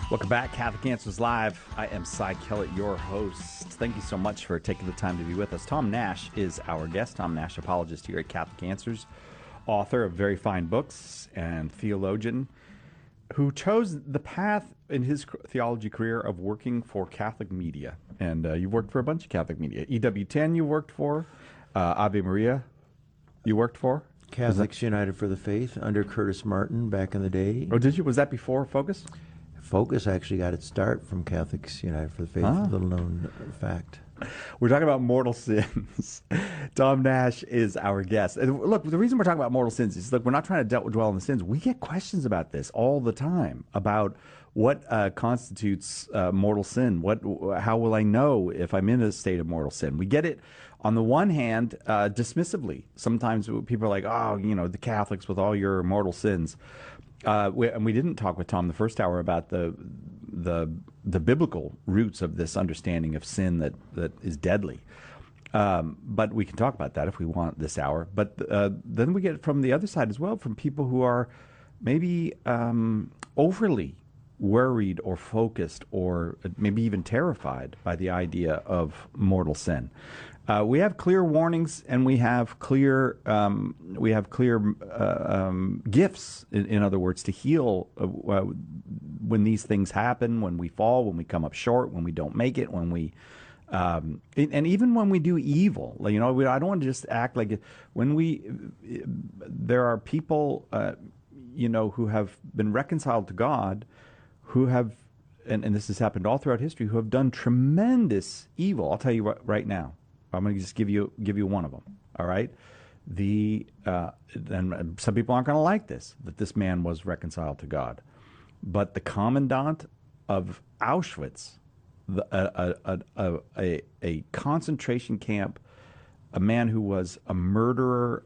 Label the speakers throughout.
Speaker 1: Welcome back, Catholic Answers Live. I am Cy Kellett, your host. Thank you so much for taking the time to be with us. Tom Nash is our guest. Tom Nash, apologist here at Catholic Answers, author of very fine books and theologian who chose the path in his theology career of working for Catholic media. And you've worked for a bunch of Catholic media. EWTN you worked for, Ave Maria you worked for.
Speaker 2: Catholics United for the Faith under Curtis Martin back in the day.
Speaker 1: Oh, did you? Was that before Focus?
Speaker 2: Focus actually got its start from Catholics United for the Faith, a little known fact.
Speaker 1: We're talking about mortal sins. Tom Nash is our guest. And look, the reason we're talking about mortal sins is, look, we're not trying to dwell on the sins. We get questions about this all the time, about what constitutes mortal sin. How will I know if I'm in a state of mortal sin? We get it, on the one hand, dismissively. Sometimes people are like, oh, the Catholics with all your mortal sins. And we didn't talk with Tom the first hour about the biblical roots of this understanding of sin that is deadly. But we can talk about that if we want this hour. But then we get from the other side as well, from people who are maybe overly worried or focused or maybe even terrified by the idea of mortal sin. We have clear warnings, and we have clear gifts. In other words, to heal when these things happen, when we fall, when we come up short, when we don't make it, when we and even when we do evil. I don't want to just act like it. There are people, who have been reconciled to God, who have, and this has happened all throughout history, who have done tremendous evil. I'll tell you right now. I'm going to just give you one of them. All right, and some people aren't going to like this, that this man was reconciled to God, but the commandant of Auschwitz, a concentration camp, a man who was a murderer,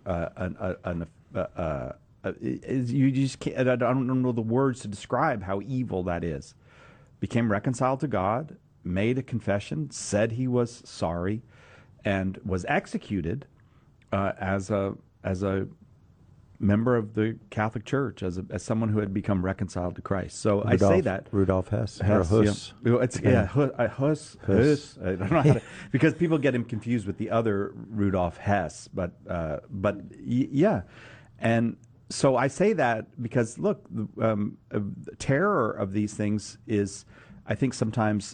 Speaker 1: you just can't. I don't know the words to describe how evil that is. Became reconciled to God, made a confession, said he was sorry, and was executed as a member of the Catholic Church, as someone who had become reconciled to Christ. So I say that
Speaker 2: Rudolf Hess.
Speaker 1: Hus. Yeah. Hus. I don't know how to, because people get him confused with the other Rudolf Hess. But yeah, and so I say that because look, the terror of these things is, I think, sometimes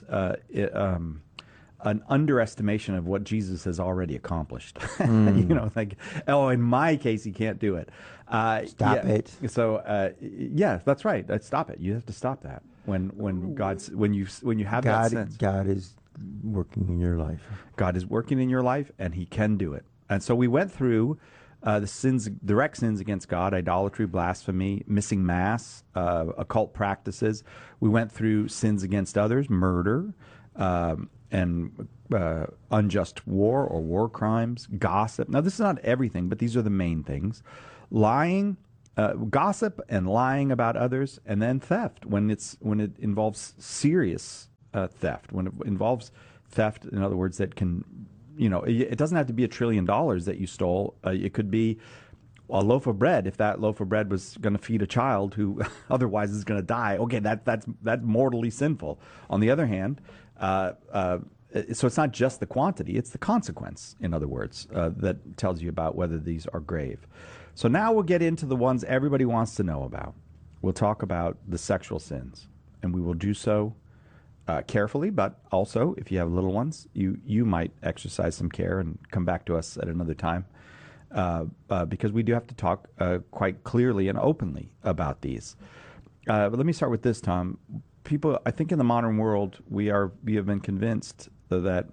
Speaker 1: an underestimation of what Jesus has already accomplished. In my case, he can't do it.
Speaker 2: Stop it.
Speaker 1: So, that's right. Stop it. You have to stop that when you have that sense.
Speaker 2: God is working in your life.
Speaker 1: God is working in your life, and he can do it. And so we went through the sins, direct sins against God: idolatry, blasphemy, missing mass, occult practices. We went through sins against others: murder, and unjust war or war crimes, gossip. Now, this is not everything, but these are the main things. Lying, gossip and lying about others, and then theft when it involves serious theft. When it involves theft, in other words, that can, it doesn't have to be $1 trillion that you stole. It could be a loaf of bread. If that loaf of bread was going to feed a child who otherwise is going to die, okay, that's mortally sinful. On the other hand, so it's not just the quantity, it's the consequence, in other words, that tells you about whether these are grave. So now we'll get into the ones everybody wants to know about. We'll talk about the sexual sins, and we will do so carefully, but also, if you have little ones, you might exercise some care and come back to us at another time, because we do have to talk quite clearly and openly about these. But let me start with this, Tom. People, I think in the modern world, we have been convinced that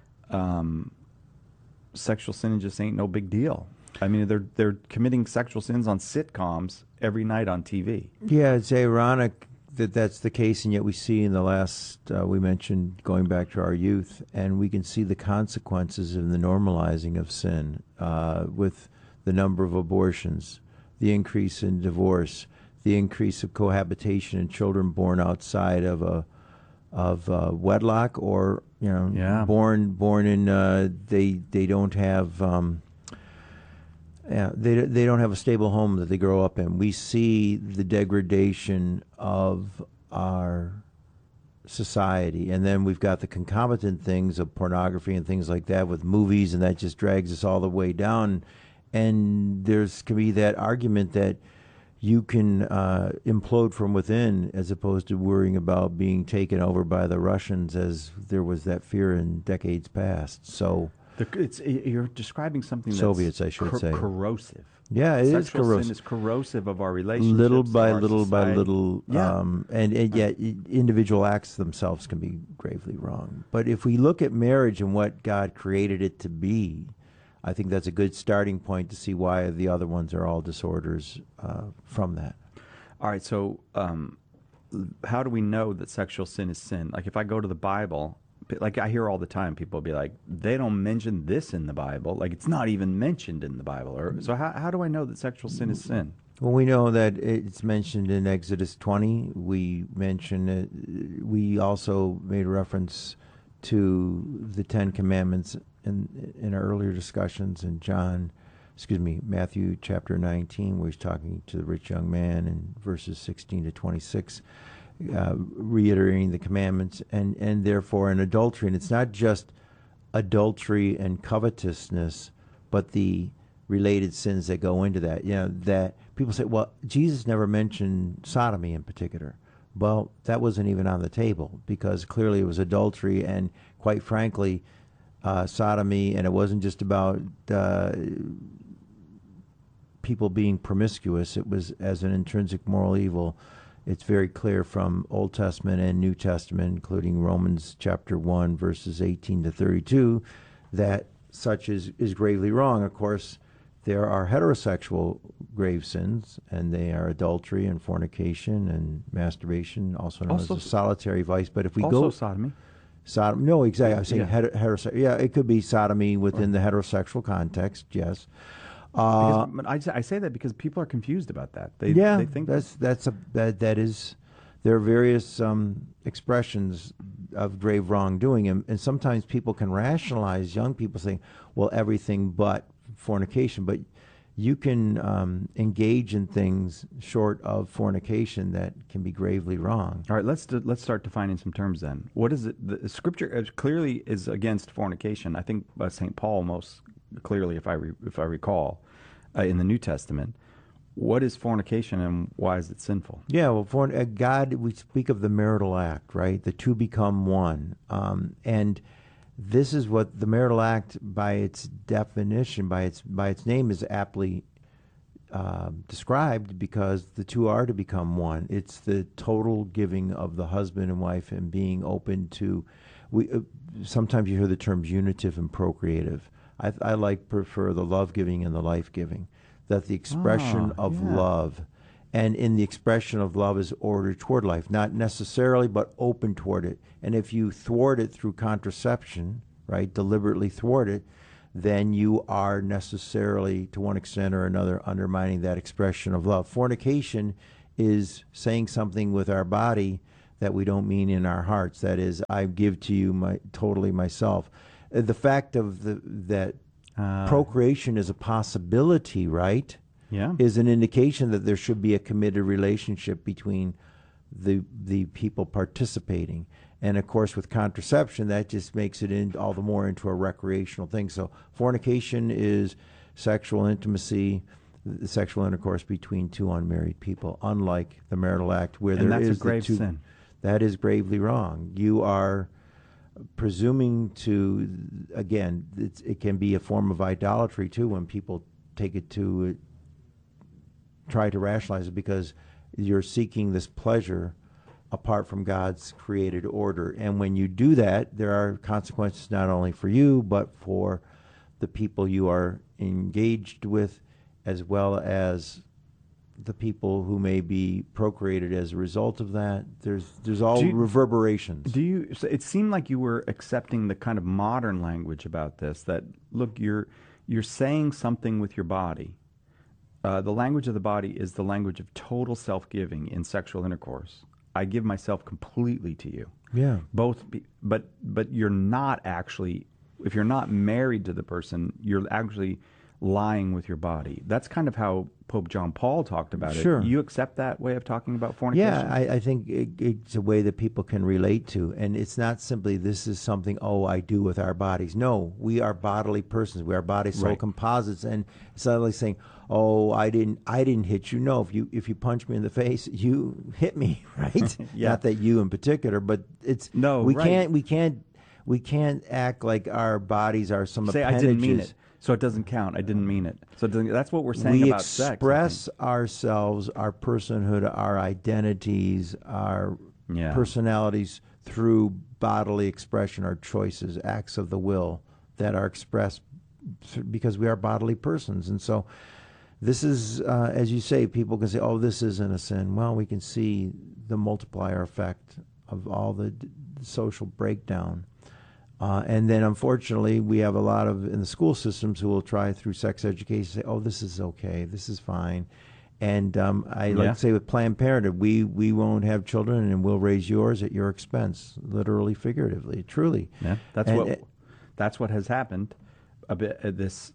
Speaker 1: sexual sin just ain't no big deal. I mean, they're committing sexual sins on sitcoms every night on TV.
Speaker 2: Yeah, it's ironic that that's the case, and yet we see in the last, we mentioned going back to our youth, and we can see the consequences of the normalizing of sin with the number of abortions, the increase in divorce, the increase of cohabitation and children born outside of wedlock, or born in they don't have they don't have a stable home that they grow up in. We see the degradation of our society. And then we've got the concomitant things of pornography and things like that with movies, and that just drags us all the way down. And there's can be that argument that you can implode from within as opposed to worrying about being taken over by the Russians, as there was that fear in decades past. So
Speaker 1: you're describing something that's
Speaker 2: Soviets, I should say.
Speaker 1: corrosive.
Speaker 2: Yeah, it is
Speaker 1: Sexual
Speaker 2: corrosive.
Speaker 1: sin is corrosive of our relationships,
Speaker 2: Little by
Speaker 1: of our
Speaker 2: little by
Speaker 1: society.
Speaker 2: little,
Speaker 1: Yeah.
Speaker 2: and yet individual acts themselves can be gravely wrong. But if we look at marriage and what God created it to be, I think that's a good starting point to see why the other ones are all disorders from that.
Speaker 1: All right, so how do we know that sexual sin is sin? Like if I go to the Bible, like I hear all the time, people be like, they don't mention this in the Bible. Like it's not even mentioned in the Bible. Or so how do I know that sexual sin is sin?
Speaker 2: Well, we know that it's mentioned in Exodus 20. We mentioned it. We also made reference to the Ten Commandments in our earlier discussions in Matthew chapter 19, where he's talking to the rich young man in verses 16 to 26, reiterating the commandments, and therefore in adultery. And it's not just adultery and covetousness, but the related sins that go into that. That people say, well, Jesus never mentioned sodomy in particular. Well, that wasn't even on the table, because clearly it was adultery, and quite frankly, sodomy, and it wasn't just about people being promiscuous. It was as an intrinsic moral evil. It's very clear from Old Testament and New Testament, including Romans chapter 1, verses 18 to 32, that such is gravely wrong. Of course, there are heterosexual grave sins, and they are adultery and fornication and masturbation, also known as a solitary vice. But if we
Speaker 1: also
Speaker 2: go...
Speaker 1: sodomy.
Speaker 2: No, exactly. I was saying
Speaker 1: Yeah.
Speaker 2: heterosexual. Yeah, it could be sodomy within the heterosexual context, yes.
Speaker 1: But I say that because people are confused about that. They think
Speaker 2: that is. There are various expressions of grave wrongdoing, and sometimes people can rationalize young people saying, "Well, everything but fornication," but you can engage in things short of fornication that can be gravely wrong.
Speaker 1: All right, let's start defining some terms then. What is it? The Scripture clearly is against fornication. I think St. Paul most clearly, if I recall, in the New Testament. What is fornication and why is it sinful?
Speaker 2: Yeah, well, for God, we speak of the marital act, right? The two become one, and this is what the marital act, by its definition, by its name, is aptly described, because the two are to become one. It's the total giving of the husband and wife and being open to. Sometimes you hear the terms unitive and procreative. I prefer the love giving and the life giving. That the expression of love, and in the expression of love, is ordered toward life, not necessarily, but open toward it. And if you thwart it through contraception, right, deliberately thwart it, then you are necessarily, to one extent or another, undermining that expression of love. Fornication is saying something with our body that we don't mean in our hearts. That is, I give to you totally myself. The fact of that procreation is a possibility, right?
Speaker 1: Yeah.
Speaker 2: Is an indication that there should be a committed relationship between the people participating. And of course, with contraception, that just makes it all the more into a recreational thing. So fornication is sexual intimacy, sexual intercourse between two unmarried people, unlike the marital act, where there is
Speaker 1: a grave sin.
Speaker 2: That is gravely wrong. You are presuming to, again, it can be a form of idolatry too when people take it to try to rationalize it, because you're seeking this pleasure apart from God's created order. And when you do that, there are consequences not only for you, but for the people you are engaged with, as well as the people who may be procreated as a result of that. There's all reverberations.
Speaker 1: So it seemed like you were accepting the kind of modern language about this, that, look, you're saying something with your body. The language of the body is the language of total self-giving in sexual intercourse. I give myself completely to you.
Speaker 2: Yeah.
Speaker 1: But you're not actually, if you're not married to the person, you're actually lying with your body. That's kind of how Pope John Paul talked about
Speaker 2: Sure.
Speaker 1: it. You accept that way of talking about fornication?
Speaker 2: Yeah, I think it's a way that people can relate to. And it's not simply this is something, I do with our bodies. No, we are bodily persons. We are body soul
Speaker 1: Right.
Speaker 2: composites. And it's not like saying, I didn't hit you. No, if you punch me in the face, you hit me, right?
Speaker 1: Yeah.
Speaker 2: Not that you in particular, but it's
Speaker 1: No,
Speaker 2: we
Speaker 1: right.
Speaker 2: we can't act like our bodies are some
Speaker 1: Say,
Speaker 2: appendages.
Speaker 1: I didn't mean it. So it doesn't count. I didn't mean it. So that's what we're saying
Speaker 2: We
Speaker 1: about sex. I
Speaker 2: express ourselves, our personhood, our identities, our
Speaker 1: Yeah.
Speaker 2: personalities through bodily expression, our choices, acts of the will that are expressed because we are bodily persons. And so this is, as you say, people can say, this isn't a sin. Well, we can see the multiplier effect of all the social breakdown. And then, unfortunately, we have a lot of in the school systems who will try through sex education say, this is okay, this is fine. And I like to say with Planned Parenthood, we won't have children and we'll raise yours at your expense, literally, figuratively, truly.
Speaker 1: Yeah, that's what has happened. A bit this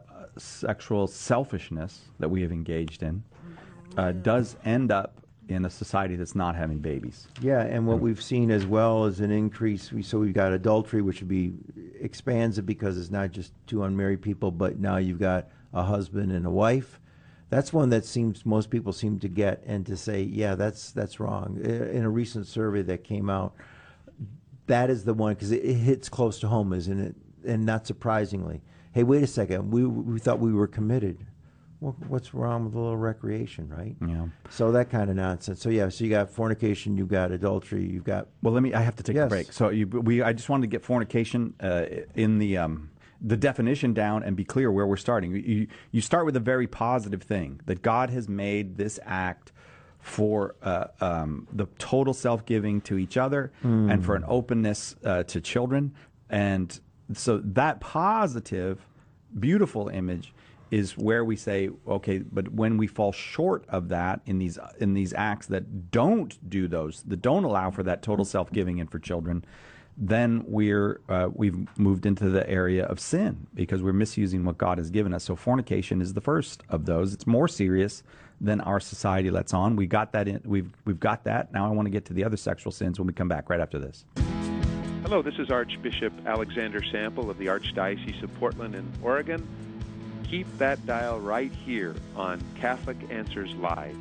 Speaker 1: sexual selfishness that we have engaged in does end up in a society that's not having babies.
Speaker 2: Yeah, and what we've seen as well is an increase. We've got adultery, which expands it because it's not just two unmarried people, but now you've got a husband and a wife. That's one that most people seem to get and to say, yeah, that's wrong. In a recent survey that came out, that is the one because it hits close to home, isn't it? And not surprisingly, hey, wait a second, we thought we were committed. Well, what's wrong with a little recreation, right?
Speaker 1: Yeah.
Speaker 2: So that kind of nonsense. So so you got fornication, you've got adultery, you've got.
Speaker 1: Well, I have to take a break. So I just wanted to get fornication in the definition down and be clear where we're starting. You start with a very positive thing that God has made this act for the total self-giving to each other and for an openness to children, and so that positive, beautiful image is where we say, okay, but when we fall short of that in these acts that don't do those, that don't allow for that total self-giving and for children, then we've moved into the area of sin because we're misusing what God has given us. So fornication is the first of those. It's more serious than our society lets on. We got that in. We've got that. Now I want to get to the other sexual sins when we come back right after this.
Speaker 3: Hello, this is Archbishop Alexander Sample of the Archdiocese of Portland in Oregon. Keep that dial right here on Catholic Answers Live.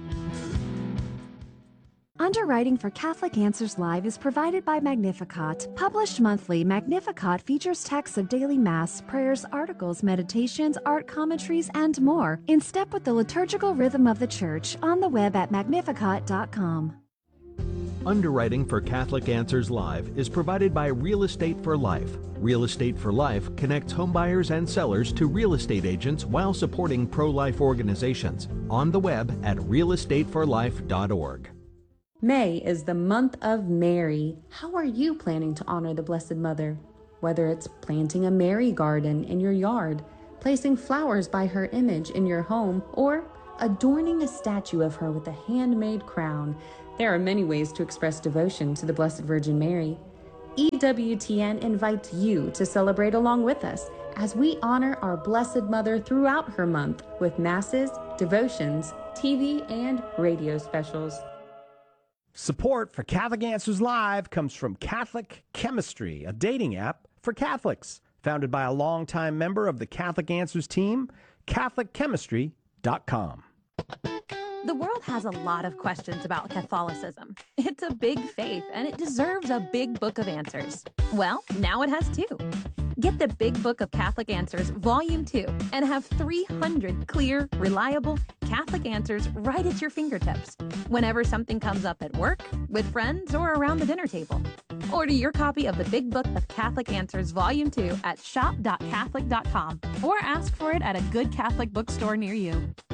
Speaker 4: Underwriting for Catholic Answers Live is provided by Magnificat. Published monthly, Magnificat features texts of daily Mass, prayers, articles, meditations, art commentaries, and more, in step with the liturgical rhythm of the Church, on the web at magnificat.com.
Speaker 5: Underwriting for Catholic Answers Live is provided by Real Estate for Life. Real Estate for Life connects homebuyers and sellers to real estate agents while supporting pro-life organizations. On the web at realestateforlife.org.
Speaker 6: May is the month of Mary. How are you planning to honor the Blessed Mother? Whether it's planting a Mary garden in your yard, placing flowers by her image in your home, or adorning a statue of her with a handmade crown, there are many ways to express devotion to the Blessed Virgin Mary. EWTN invites you to celebrate along with us as we honor our Blessed Mother throughout her month with masses, devotions, TV, and radio specials.
Speaker 7: Support for Catholic Answers Live comes from Catholic Chemistry, a dating app for Catholics. Founded by a longtime member of the Catholic Answers team, CatholicChemistry.com.
Speaker 8: The world has a lot of questions about Catholicism. It's a big faith, and it deserves a big book of answers. Well, now it has two. Get the Big Book of Catholic Answers, Volume 2, and have 300 clear, reliable Catholic answers right at your fingertips, whenever something comes up at work, with friends, or around the dinner table. Order your copy of the Big Book of Catholic Answers, Volume 2 at shop.catholic.com, or ask for it at a good Catholic bookstore near you.